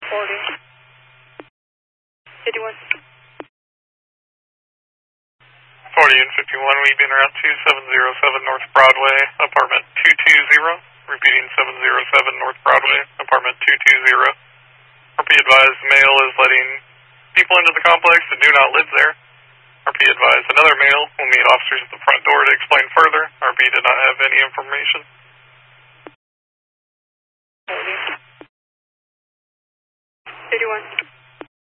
Holding. 51. 40 and 51, we've been around 2707 North Broadway, apartment 220. Repeating 707 North Broadway, apartment 220. RP advised male is letting people into the complex that do not live there. RP advised another male will meet officers at the front door to explain further. RP did not have any information. 31.